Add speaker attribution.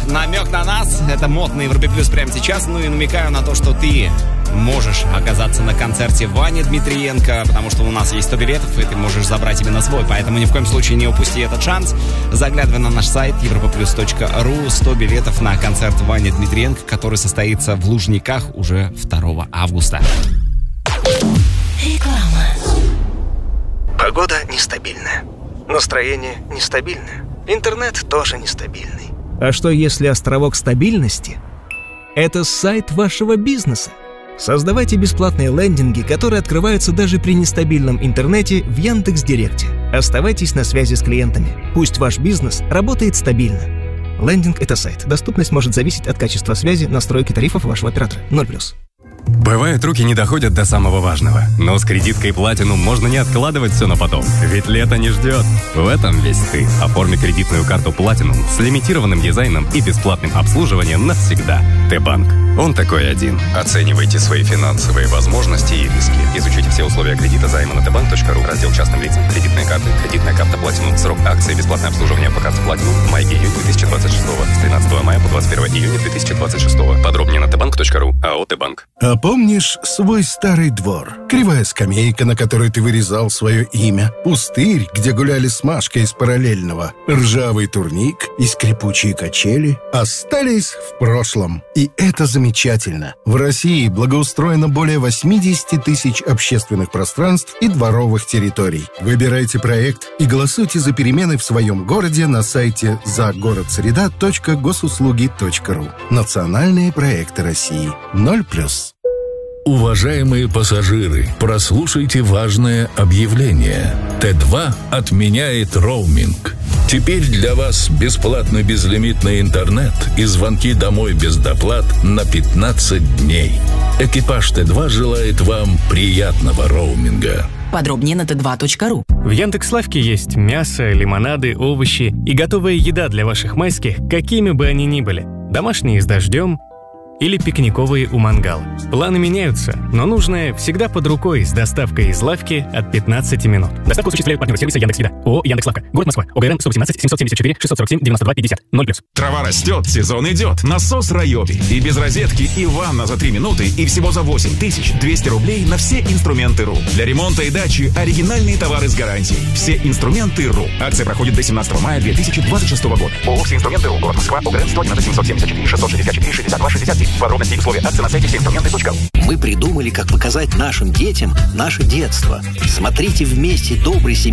Speaker 1: намек на нас. Это модный Европе Плюс прямо сейчас. Ну и намекаю на то, что ты можешь оказаться на концерте Вани Дмитриенко, потому что у нас есть 100 билетов, и ты можешь забрать именно свой. Поэтому ни в коем случае не упусти этот шанс. Заглядывай на наш сайт europaplus.ru. 100 билетов на концерт Вани Дмитриенко, который состоится в Лужниках уже 2 августа.
Speaker 2: Реклама.
Speaker 3: Погода нестабильная. Настроение нестабильное. Интернет тоже нестабильный.
Speaker 4: А что если островок стабильности – это сайт вашего бизнеса? Создавайте бесплатные лендинги, которые открываются даже при нестабильном интернете в Яндекс.Директе. Оставайтесь на связи с клиентами. Пусть ваш бизнес работает стабильно. Лендинг – это сайт. Доступность может зависеть от качества связи, настройки тарифов вашего оператора. 0+.
Speaker 5: Бывает, руки не доходят до самого важного. Но с кредиткой Platinum можно не откладывать все на потом. Ведь лето не ждет. В этом весь ты. Оформи кредитную карту Platinum с лимитированным дизайном и бесплатным обслуживанием навсегда. Т-банк. Он такой один. Оценивайте свои финансовые возможности и риски. Изучите все условия кредита займа на tbank.ru. Раздел частным лицам. Кредитные карты. Кредитная карта Platinum. Срок акции. Бесплатное обслуживание по карте Platinum. Май-июнь 2026. С 13 мая по 21 июня 2026. Подробнее на tbank.ru. АО Т-банк.
Speaker 6: А помнишь свой старый двор? Кривая скамейка, на которой ты вырезал свое имя, пустырь, где гуляли с Машкой из параллельного, ржавый турник и скрипучие качели остались в прошлом. И это замечательно. В России благоустроено более 80 тысяч общественных пространств и дворовых территорий. Выбирайте проект и голосуйте за перемены в своем городе на сайте загородсреда.госуслуги.ру. Национальные проекты России. 0+.
Speaker 7: Уважаемые пассажиры, прослушайте важное объявление. Т2 отменяет роуминг. Теперь для вас бесплатный безлимитный интернет и звонки домой без доплат на 15 дней. Экипаж Т2 желает вам приятного роуминга.
Speaker 2: Подробнее на t2.ru.
Speaker 8: В Яндекс.Лавке есть мясо, лимонады, овощи и готовая еда для ваших майских, какими бы они ни были. Домашние с дождем или пикниковые у мангала. Планы меняются, но нужное всегда под рукой с доставкой из лавки от 15 минут. Доставку осуществляют партнеры сервиса Яндекс.Еда. ООО «Яндекс.Лавка». Город Москва. ОГРН 118 774 647 92 50. 0+.
Speaker 9: Трава растет, сезон идет. Насос Райоби. И без розетки, и ванна за 3 минуты, и всего за 8200 рублей на все инструменты.ру. Для ремонта и дачи оригинальные товары с гарантией. Все инструменты.ру. Акция проходит до 17 мая 2026 года. ООО «Все инструменты.ру». Город Москва. ОГРН 111 774 664 62 67. Подробности и условия акции на сайте всеинструменты.ру.
Speaker 10: Мы придумали, как показать нашим детям наше детство. Смотрите вместе добрый семейный